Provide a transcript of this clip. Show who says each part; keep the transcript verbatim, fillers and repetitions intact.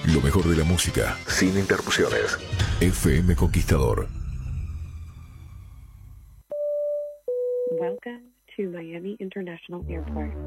Speaker 1: Lo mejor de la música, sin interrupciones. F M Conquistador.
Speaker 2: Welcome to Miami International Airport.